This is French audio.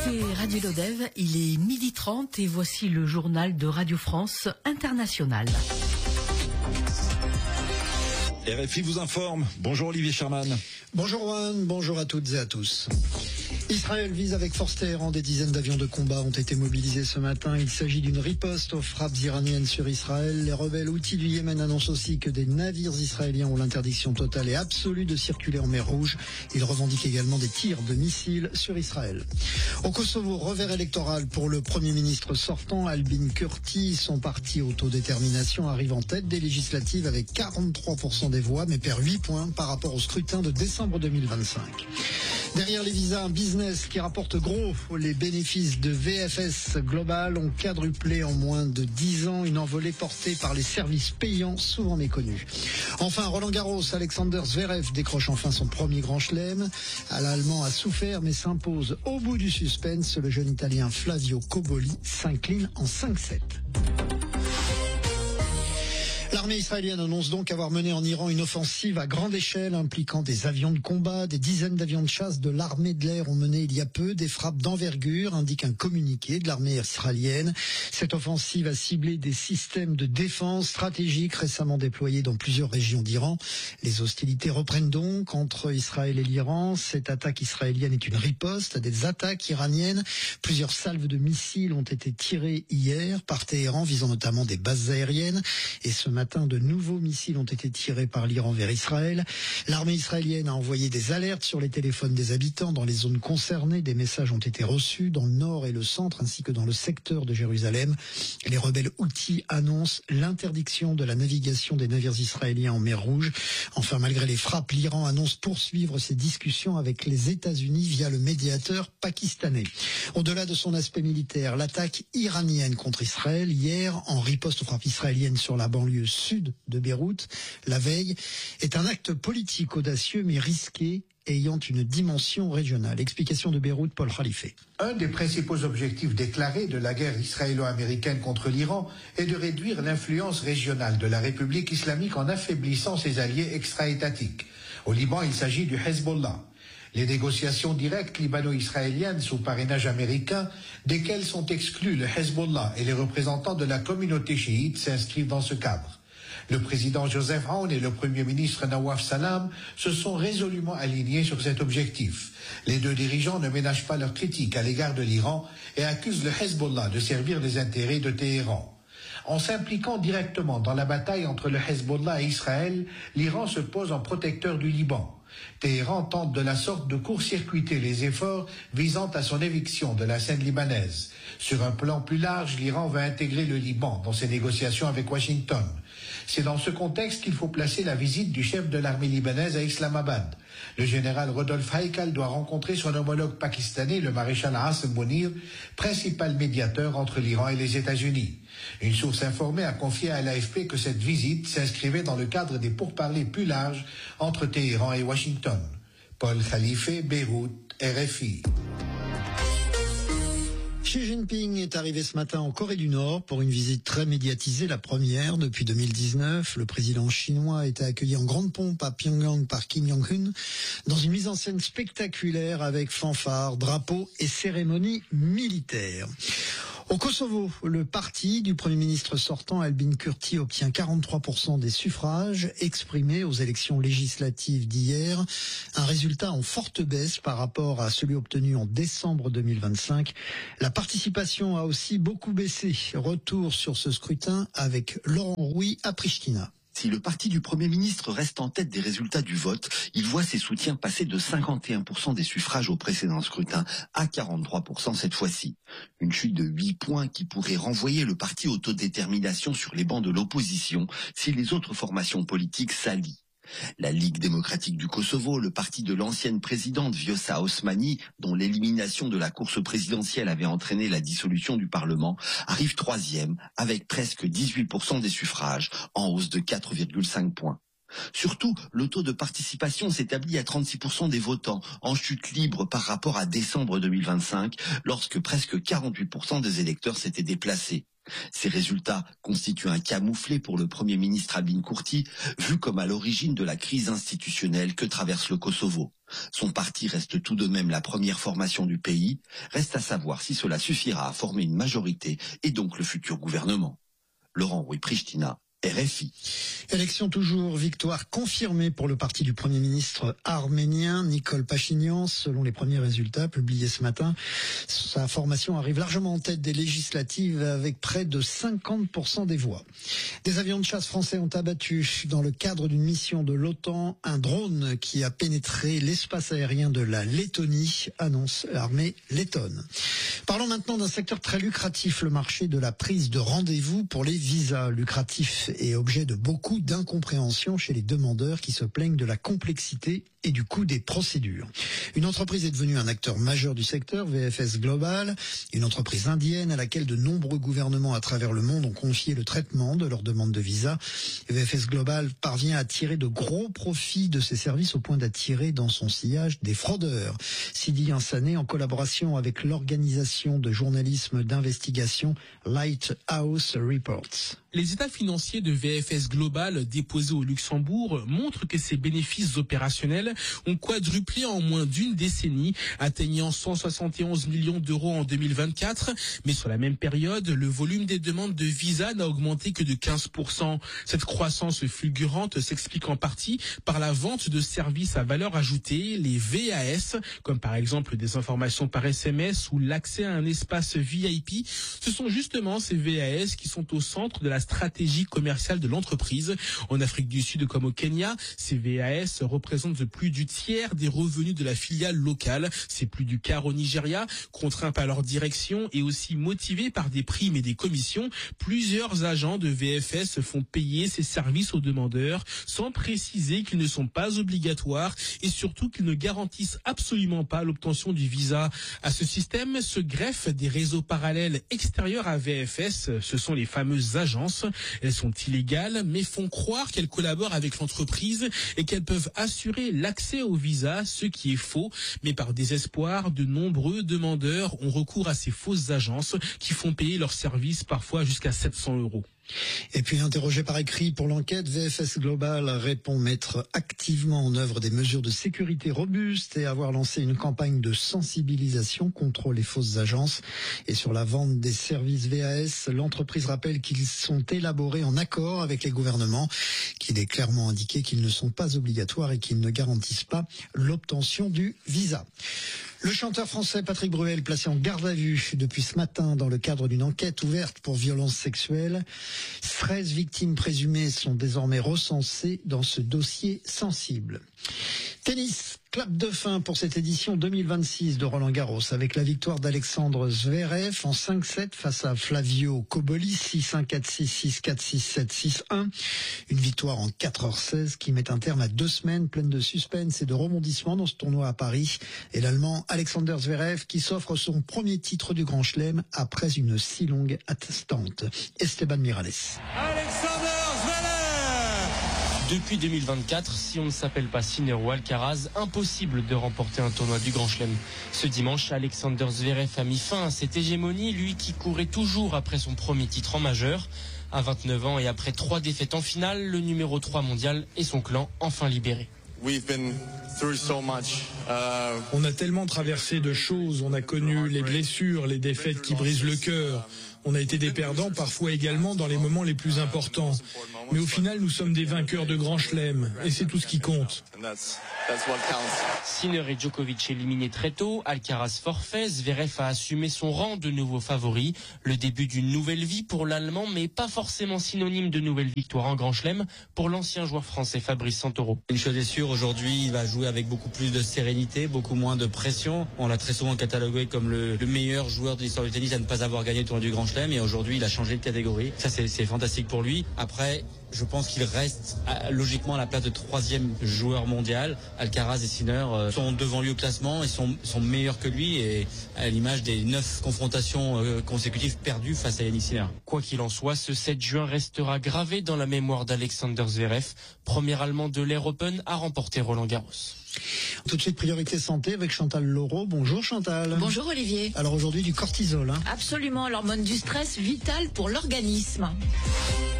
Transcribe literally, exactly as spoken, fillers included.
écoutez Radio Lodève, il est midi trente et voici le journal de Radio France Internationale. R F I vous informe. Bonjour Olivier Sherman. Bonjour Juan, bonjour à toutes et à tous. Israël vise avec force Téhéran. Des dizaines d'avions de combat ont été mobilisés ce matin. Il s'agit d'une riposte aux frappes iraniennes sur Israël. Les rebelles houthis du Yémen annoncent aussi que des navires israéliens ont l'interdiction totale et absolue de circuler en mer Rouge. Ils revendiquent également des tirs de missiles sur Israël. Au Kosovo, revers électoral pour le Premier ministre sortant, Albin Kurti. Son parti Autodétermination arrive en tête des législatives avec quarante-trois pour cent des voix, mais perd huit points par rapport au scrutin de décembre deux mille vingt-cinq. Derrière les visas, un business qui rapporte gros. Les bénéfices de V F S Global ont quadruplé en moins de dix ans. Une envolée portée par les services payants souvent méconnus. Enfin, Roland Garros, Alexander Zverev décroche enfin son premier grand chelem. L'Allemand a souffert mais s'impose au bout du suspense. Le jeune Italien Flavio Cobolli s'incline en cinq sept. L'armée israélienne annonce donc avoir mené en Iran une offensive à grande échelle impliquant des avions de combat. Des dizaines d'avions de chasse de l'armée de l'air ont mené il y a peu des frappes d'envergure, indique un communiqué de l'armée israélienne. Cette offensive a ciblé des systèmes de défense stratégiques récemment déployés dans plusieurs régions d'Iran. Les hostilités reprennent donc entre Israël et l'Iran. Cette attaque israélienne est une riposte à des attaques iraniennes. Plusieurs salves de missiles ont été tirées hier par Téhéran, visant notamment des bases aériennes. Et ce matin, de nouveaux missiles ont été tirés par l'Iran vers Israël. L'armée israélienne a envoyé des alertes sur les téléphones des habitants dans les zones concernées. Des messages ont été reçus dans le nord et le centre ainsi que dans le secteur de Jérusalem. Les rebelles houthis annoncent l'interdiction de la navigation des navires israéliens en mer Rouge. Enfin, malgré les frappes, l'Iran annonce poursuivre ses discussions avec les États-Unis via le médiateur pakistanais. Au-delà de son aspect militaire, l'attaque iranienne contre Israël hier, en riposte aux frappes israéliennes sur la banlieue sud de Beyrouth, la veille, est un acte politique audacieux mais risqué, ayant une dimension régionale. Explication de Beyrouth, Paul Khalife. Un des principaux objectifs déclarés de la guerre israélo-américaine contre l'Iran est de réduire l'influence régionale de la République islamique en affaiblissant ses alliés extra-étatiques. Au Liban, il s'agit du Hezbollah. Les négociations directes libano-israéliennes sous parrainage américain, desquelles sont exclus le Hezbollah et les représentants de la communauté chiite, s'inscrivent dans ce cadre. Le président Joseph Aoun et le premier ministre Nawaf Salam se sont résolument alignés sur cet objectif. Les deux dirigeants ne ménagent pas leurs critiques à l'égard de l'Iran et accusent le Hezbollah de servir les intérêts de Téhéran. En s'impliquant directement dans la bataille entre le Hezbollah et Israël, l'Iran se pose en protecteur du Liban. Téhéran tente de la sorte de court-circuiter les efforts visant à son éviction de la scène libanaise. Sur un plan plus large, l'Iran va intégrer le Liban dans ses négociations avec Washington. C'est dans ce contexte qu'il faut placer la visite du chef de l'armée libanaise à Islamabad. Le général Rodolphe Haïkal doit rencontrer son homologue pakistanais, le maréchal Asim Mounir, principal médiateur entre l'Iran et les États-Unis. Une source informée a confié à l'A F P que cette visite s'inscrivait dans le cadre des pourparlers plus larges entre Téhéran et Washington. Paul Khalife, Beyrouth, R F I. Xi Jinping est arrivé ce matin en Corée du Nord pour une visite très médiatisée, la première depuis deux mille dix-neuf. Le président chinois a été accueilli en grande pompe à Pyongyang par Kim Jong-un dans une mise en scène spectaculaire avec fanfares, drapeaux et cérémonies militaires. Au Kosovo, le parti du Premier ministre sortant, Albin Kurti, obtient quarante-trois pour cent des suffrages exprimés aux élections législatives d'hier. Un résultat en forte baisse par rapport à celui obtenu en décembre deux mille vingt-cinq. La participation a aussi beaucoup baissé. Retour sur ce scrutin avec Laurent Rouy à Pristina. Si le parti du Premier ministre reste en tête des résultats du vote, il voit ses soutiens passer de cinquante et un pour cent des suffrages au précédent scrutin à quarante-trois pour cent cette fois-ci. Une chute de huit points qui pourrait renvoyer le parti Autodétermination sur les bancs de l'opposition si les autres formations politiques s'allient. La Ligue démocratique du Kosovo, le parti de l'ancienne présidente Vjosa Osmani, dont l'élimination de la course présidentielle avait entraîné la dissolution du Parlement, arrive troisième avec presque dix-huit pour cent des suffrages, en hausse de quatre virgule cinq points. Surtout, le taux de participation s'établit à trente-six pour cent des votants, en chute libre par rapport à décembre deux mille vingt-cinq, lorsque presque quarante-huit pour cent des électeurs s'étaient déplacés. Ces résultats constituent un camouflet pour le Premier ministre Albin Kurti, vu comme à l'origine de la crise institutionnelle que traverse le Kosovo. Son parti reste tout de même la première formation du pays. Reste à savoir si cela suffira à former une majorité et donc le futur gouvernement. Laurent Rouy-Pristina, R F I. Élection toujours, victoire confirmée pour le parti du Premier ministre arménien Nikol Pachinian. Selon les premiers résultats publiés ce matin, sa formation arrive largement en tête des législatives avec près de cinquante pour cent des voix. Des avions de chasse français ont abattu dans le cadre d'une mission de l'OTAN un drone qui a pénétré l'espace aérien de la Lettonie, annonce l'armée lettonne. Parlons maintenant d'un secteur très lucratif, le marché de la prise de rendez-vous pour les visas. Lucratif et objet de beaucoup d'incompréhension chez les demandeurs qui se plaignent de la complexité et du coût des procédures. Une entreprise est devenue un acteur majeur du secteur, V F S Global, une entreprise indienne à laquelle de nombreux gouvernements à travers le monde ont confié le traitement de leurs demandes de visa. V F S Global parvient à tirer de gros profits de ses services au point d'attirer dans son sillage des fraudeurs. Sidi Ansané, en collaboration avec l'organisation de journalisme d'investigation Lighthouse Reports. Les états financiers de V F S Global déposés au Luxembourg montrent que ses bénéfices opérationnels ont quadruplé en moins d'une décennie, atteignant cent soixante et onze millions d'euros en deux mille vingt-quatre. Mais sur la même période, le volume des demandes de visa n'a augmenté que de quinze pour cent. Cette croissance fulgurante s'explique en partie par la vente de services à valeur ajoutée, les V A S, comme par exemple des informations par S M S ou l'accès à un espace V I P. Ce sont justement ces V A S qui sont au centre de la stratégie commerciale de l'entreprise. En Afrique du Sud comme au Kenya, ces V A S représentent plus du tiers des revenus de la filiale locale. C'est plus du quart au Nigeria. Contraints par leur direction et aussi motivés par des primes et des commissions, plusieurs agents de V F S font payer ces services aux demandeurs sans préciser qu'ils ne sont pas obligatoires et surtout qu'ils ne garantissent absolument pas l'obtention du visa. À ce système se greffent des réseaux parallèles extérieurs à V F S. Ce sont les fameuses agences. Elles sont illégales mais font croire qu'elles collaborent avec l'entreprise et qu'elles peuvent assurer l'accès au visa, ce qui est faux. Mais par désespoir, de nombreux demandeurs ont recours à ces fausses agences qui font payer leurs services parfois jusqu'à sept cents euros. Et puis interrogé par écrit pour l'enquête, V F S Global répond mettre activement en œuvre des mesures de sécurité robustes et avoir lancé une campagne de sensibilisation contre les fausses agences. Et sur la vente des services V A S, l'entreprise rappelle qu'ils sont élaborés en accord avec les gouvernements, qu'il est clairement indiqué qu'ils ne sont pas obligatoires et qu'ils ne garantissent pas l'obtention du visa. Le chanteur français Patrick Bruel, placé en garde à vue depuis ce matin dans le cadre d'une enquête ouverte pour violences sexuelles. treize victimes présumées sont désormais recensées dans ce dossier sensible. Tennis, clap de fin pour cette édition deux mille vingt-six de Roland-Garros avec la victoire d'Alexandre Zverev en cinq sept face à Flavio Cobolli, six un, quatre six, six quatre, six sept, six un. Une victoire en quatre heures seize qui met un terme à deux semaines pleines de suspense et de rebondissements dans ce tournoi à Paris. Et l'Allemand Alexander Zverev qui s'offre son premier titre du Grand Chelem après une si longue attente. Esteban Miralles. Alexander Zverev. Depuis deux mille vingt-quatre, si on ne s'appelle pas Sinner ou Alcaraz, impossible de remporter un tournoi du Grand Chelem. Ce dimanche, Alexander Zverev a mis fin à cette hégémonie, lui qui courait toujours après son premier titre en majeur. À vingt-neuf ans et après trois défaites en finale, le numéro trois mondial et son clan enfin libérés. We've been through so much. Uh... On a tellement traversé de choses, on a connu les blessures, les défaites qui brisent le cœur. On a été des perdants parfois également dans les moments les plus importants. Mais au final, nous sommes des vainqueurs de Grand Chelem et c'est tout ce qui compte. Sinner et Djokovic éliminés très tôt, Alcaraz forfait, Zverev a assumé son rang de nouveau favori. Le début d'une nouvelle vie pour l'Allemand, mais pas forcément synonyme de nouvelle victoire en Grand Chelem pour l'ancien joueur français Fabrice Santoro. Une chose est sûre, aujourd'hui, il va jouer avec beaucoup plus de sérénité, beaucoup moins de pression. On l'a très souvent catalogué comme le, le meilleur joueur de l'histoire du tennis à ne pas avoir gagné le tournoi du Grand Chelem et aujourd'hui, il a changé de catégorie. Ça, c'est, c'est fantastique pour lui. Après, je pense qu'il reste à, logiquement à la place de troisième joueur mondial. Alcaraz et Sinner euh, sont devant lui au classement et sont, sont meilleurs que lui et à l'image des neuf confrontations euh, consécutives perdues face à Yannick Sinner. Quoi qu'il en soit, ce sept juin restera gravé dans la mémoire d'Alexander Zverev, premier Allemand de l'Air Open à remporter Roland-Garros. Tout de suite, priorité santé avec Chantal Laureau. Bonjour Chantal. Bonjour Olivier. Alors aujourd'hui du cortisol. Hein. Absolument, l'hormone du stress vitale pour l'organisme.